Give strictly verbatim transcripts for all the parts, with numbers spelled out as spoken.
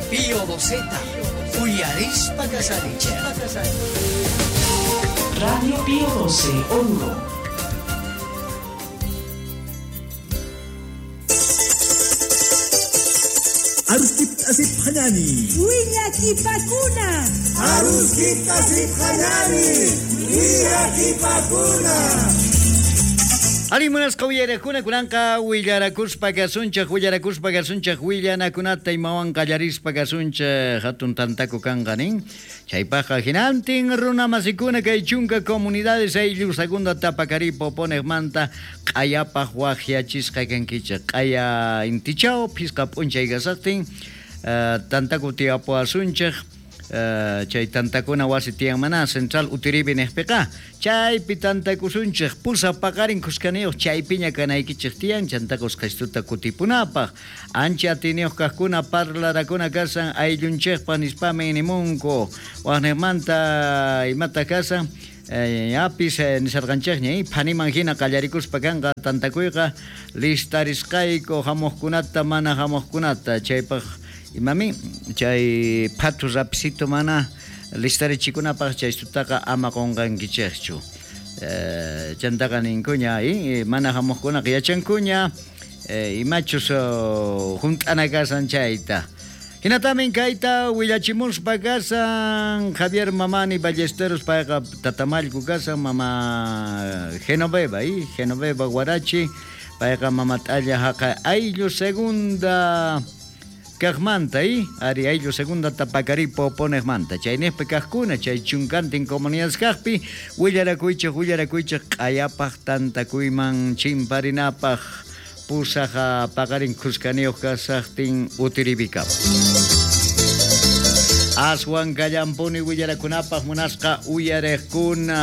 Pío Boceta, Uyarispa Casariche. Radio Pío doce, Oruro. Aruskip asip hanani. Wiyaki pakuna. Aruskip asip hanani. Wiyaki pakuna. Alimunas kawiyarakuna kunanka willarakuspa kasuncha willarakuspa kasuncha willanakunata imawan qallarispa kasuncha hatun tantaku kanqanin chaypaqa hinantin runa masikuna kay chunka comunidades ayllu segunda tapakari poponejmanta q'ayapaq waqyachisqa kankicha q'aya intichao pisqa p'unchay kasaqtin uh, tantaku tiyapu asunchaq Uh, chay tantakuna wasi tiyanmana central utiribi nehpiqa chaypi tantakusunchik pulsa paqarin kuskaniyuq chaypiña kanaykichik tiyan chantakus qhistuta kutipunapaq ancha atiniyuq kaqkuna parlarakuna kasan ayllunchikpa nispami nimunku waqniqmanta imata kasan eh, apis eh, nisarqanchikña phaniman hina qallarikuspa kanqa tantakuyqa listarisqayku hamuqkunata mana hamuqkunata chaypaq imami chay patu rapsito mana listari chikunapaq chay sutaqa ama qonqankichikchu eh, chantaqa ninkuña y mana hamuqkunaq yachankuña eh, imachus uh, junt'ana kasan chayta hinatamin kayta willachimuspa kasan Javier Mamani Ballesteros payqa tatamallku kasan mama Genoveva y Genoveva Guarachi payqa mamat'alla haqa ayllu segunda kaqmanta y ari ayllu segunda tapakari poponejmanta chaynejpi kaqkuna chay chunkantin comunidades kaqpi willarakuychik willarakuychik q'ayapaq tantakuyman chimparinapaq pusaqa paqarin quskaniyuq kasaqtin utiribikap aswan kallampuni willarakunapaq munasqa uyariqkuna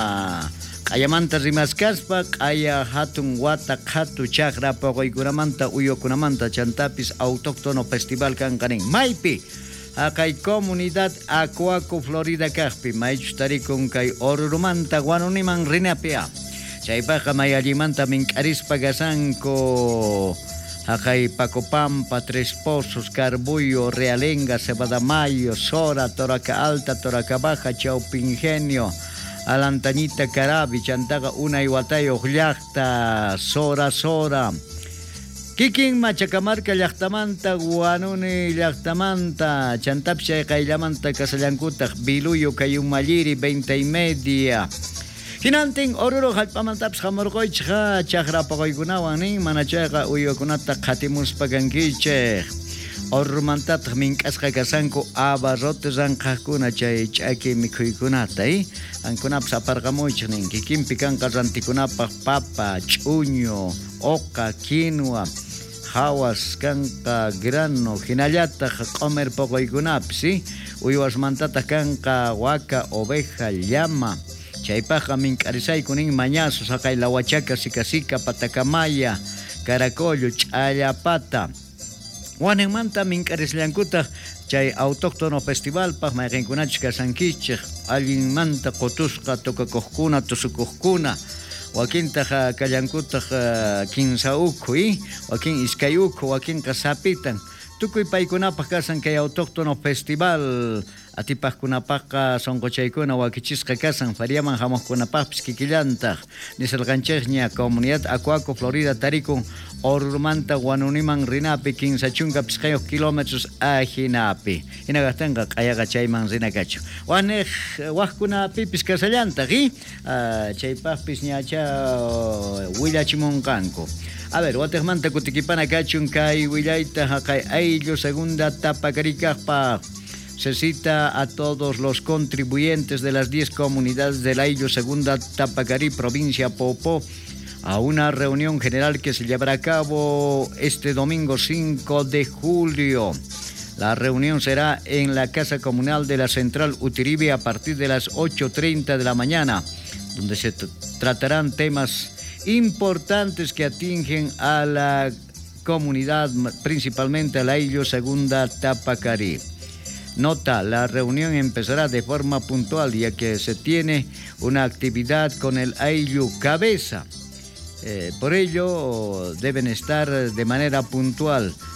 q'ayamanta rimaskaspa q'aya hatun wata qhatu chaqra poqoykunamanta uyukunamanta chantapis autóctono festival kanqanin maypi haqay comunidad Acuaco Florida kaqpi maychus tarikun kay Orurumanta wanuniman rinapia chaypaqa may allimanta mink'arispa kasanku haqay Pacopampa, Tres Pozos, Carbullo, Realenga, Cebadamayo, Sora, Toraca Alta, Toraca Baja, Chaupingenio, Alantañita Carabi, chantaqa unay watayuq llaqta Sora Sora kikin Machacamarca llaqtamanta Guanuni llaqtamanta chantapish qayllamanta kasallankutaq Biluyo Kayumalliri veinte y media hinantin Oruro hallp'amantapis hamurquychqa chaqra paqoykunawan nin mana chayqa uywakunata qhatimuspa kankichik Orrumantataq mink'asqa kasanku abarrotes ranqaqkuna chay ch'aki mikhuykunata y ankunapis aparqamuychik nin kikinpi kanqa rantikunapaq papa, ch'uñu, oqa, quinoa, hawas kanqa grano hinallataq q'umir poqoykunapis y uywasmantataq kanqa waka, oveja, llama chaypaqa mink'arisayku nin mañasos haqay lawachaca, sikasika, patacamaya, caracollo, ch'allapata wanenmanta mink'arisllankutaq chay autóctono festival paq mayqinkunachik kasankichik allinmanta qutusqa tukakuqkuna tusukuqkuna wakintaq kallankutaq kinsa ukhu y wakin iskay ukhu wakinqa sapitan tukuy paykunapaq kasan kay autóctono festival atipaqkunapaqqa sonqochaykuna wakichisqa kasan feriaman hamuqkunapaqpis kikillantaq nisarqanchikña comunidad Acuaco Florida tarikun Orurumanta wanuniman rinapi quince chunka pisqayuq kilómetros ajinapi hinaqastanqa q'ayaqa chayman rinakachu wanej waqkunapipis kasallantaq y uh, chaypaqpis ñacha willachimunqanku a ver wateqmanta kutikipana kachun kay willayta haqay ayllu segunda tapakari kaqpaq se cita a todos los contribuyentes de las diez comunidades del ayllu segunda Tapacari provincia Popó a una reunión general que se llevará a cabo este domingo cinco de julio. La reunión será en la Casa Comunal de la Central Utiribi a partir de las ocho treinta de la mañana, donde se tratarán temas importantes que atingen a la comunidad, principalmente al ayllu segunda Tapacari. Nota, la reunión empezará de forma puntual, ya que se tiene una actividad con el ayllu cabeza. Eh, por ello, deben estar de manera puntual.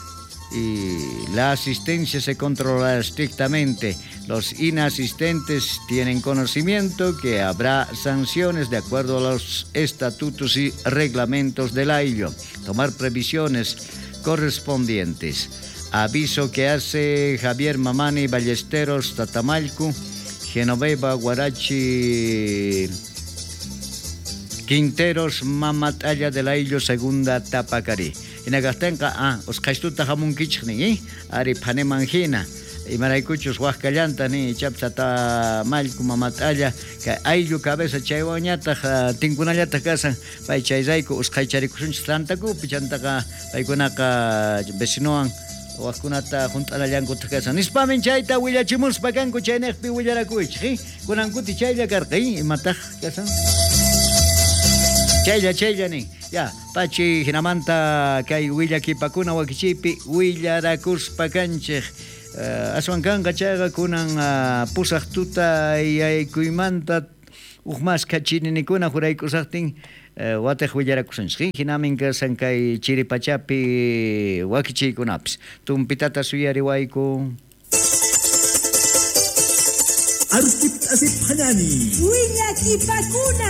y la asistencia se controlará estrictamente. Los inasistentes tienen conocimiento que habrá sanciones de acuerdo a los estatutos y reglamentos del ayllo. Tomar previsiones correspondientes. Aviso que hace Javier Mamani Ballesteros Tatamalcu, Genoveva Guarachi Quinteros Mamatalla del Ayllo Segunda Tapacari. Inagastenka ah Oscastuta Jamun Kichni, Ari Panemangina. Y maraycuchos huascallanta ni chapsata malku mamatalla que ayllu cabeza chaywañata tinkunallata casa pay chayrayku usqaycharikusunchis tantaku pichantaka paykunaka vecinowan waqkunata juntalallankuta casa nispamin chayta willachimuspa kanku chaynaqpi willarakuychik kunankuti chaylla karqi imataq kasan chaylla chaylla ni ya pachi hinamanta kay willakipakuna wakichiypi willarakuspa kanchik. Uh, Aswankanqa chayqa kunan uh, pusaq tuta yaykuymanta uqmas kachininikuna juraykusaqtin uh, wataq willarakusunchik hinamin kasan kay chiripachapi wakichiykunapis tumpitata suyariwayku Artip asip hanani Willakipakuna